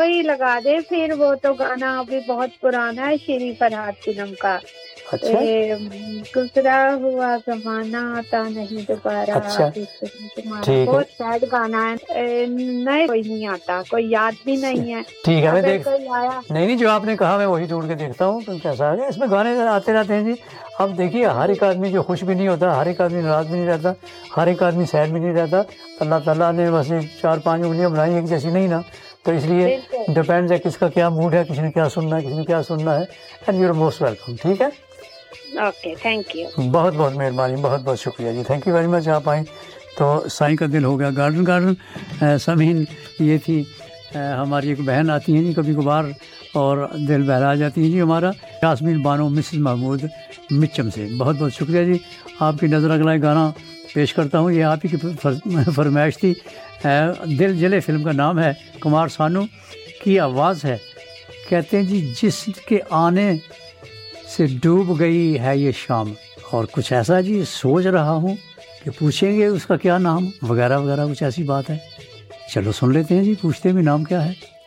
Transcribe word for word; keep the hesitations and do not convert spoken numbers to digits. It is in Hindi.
वही लगा दे फिर। वो तो गाना अभी बहुत पुराना है, श्री फरहाद फिल्म का। अच्छा ए, गुजरा हुआ जमाना आता नहीं दोबारा। अच्छा, तुम्हारा ठीक है बहुत सैड गाना है। ए, नहीं कोई नहीं आता, कोई याद भी नहीं है। ठीक है, मैं अगर देख कोई आया। नहीं नहीं जो आपने कहा मैं वही ढूंढ के देखता हूँ तो कैसा आ गया। इसमें गाने आते रहते हैं जी। अब देखिए हर एक आदमी जो खुश भी नहीं होता, हर एक आदमी नाराज़ भी नहीं रहता, हर एक आदमी सैड भी नहीं रहता। अल्लाह ताला ने बस एक चार पांच उंगलियां बनाई एक जैसी नहीं ना, तो इसलिए डिपेंड्स है किसका क्या मूड है, किसी ने क्या सुनना है, किसी ने क्या सुनना है। And you are most welcome. ठीक है, ओके, थैंक यू। बहुत बहुत मेहरबानी, बहुत बहुत शुक्रिया जी, थैंक यू वेरी मच। आप आए तो साईं का दिल हो गया गार्डन गार्डन। समीन ये थी आ, हमारी एक बहन आती हैं जी कभी कभार और दिल बहला जाती हैं जी हमारा। यास्मीन बानो मिसेस महमूद मिचम से बहुत बहुत शुक्रिया जी। आपकी नज़र अगला गाना पेश करता हूँ, ये आप ही की फर, फरमाइश थी। आ, दिल जले फिल्म का नाम है, कुमार सानू की आवाज़ है। कहते हैं जी जिसके आने से डूब गई है ये शाम, और कुछ ऐसा जी सोच रहा हूँ कि पूछेंगे उसका क्या नाम वगैरह वगैरह, कुछ ऐसी बात है। चलो सुन लेते हैं जी, पूछते भी नाम क्या है।